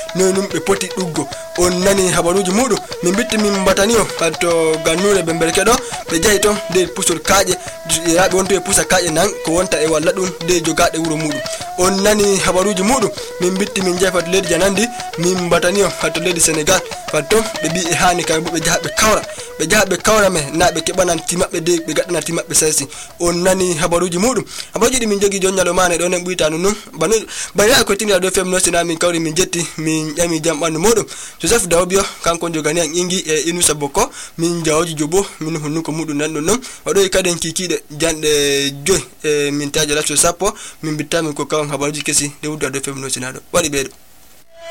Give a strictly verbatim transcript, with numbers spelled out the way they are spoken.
nonum be poti duggo. On nani habaruji mudum min bitti min bataniyo kanto gannure be berkedo be jahi ton de pusol kaaje yaabe wonto e pusa kaaje nan ko wonta e walla dum de jogade wuro mudum. On nani habaruji mudum min bitti min jahi fat ledi janandi min bataniyo hato ledi Senegal kanto be bi e hani kay be jahabe kawra be jahabe kawra me na be kebanan timabbe de be gadana timabbe sesi. On nani habaruji mudum habaruji min jogi jonnalo mane don en buita nunum banu baya ko tinira do fem no sina min kawri min jetti min yami jambandu mudum Joseph Dawbio kanko jogani an ingi e Inusa Boko min jawji jobo min hunnuko mudum nan non non wado e kaden kikide jande joy e min taja la so sappo min bitta min ko kawon habaruji kesi de wudda do fem no sina do wadi bedo.